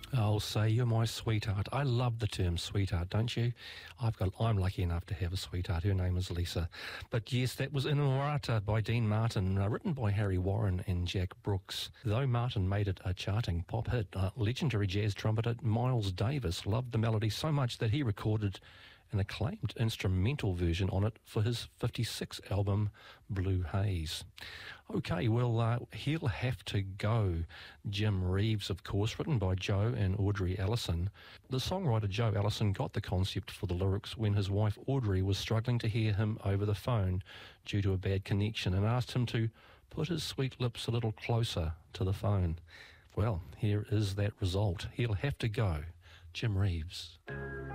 I'll say you're my sweetheart. I love the term sweetheart, don't you? I'm lucky enough to have a sweetheart. Her name is Lisa. But yes, that was Inamorata by Dean Martin, written by Harry Warren and Jack Brooks. Though Martin made it a charting pop hit, legendary jazz trumpeter Miles Davis loved the melody so much that he recorded an acclaimed instrumental version on it for his 56 album Blue Haze. Okay, well, He'll Have to Go, Jim Reeves, of course, written by Joe and Audrey Allison. The songwriter Joe Allison got the concept for the lyrics when his wife Audrey was struggling to hear him over the phone due to a bad connection and asked him to put his sweet lips a little closer to the phone. Well, here is that result. He'll Have to Go, Jim Reeves.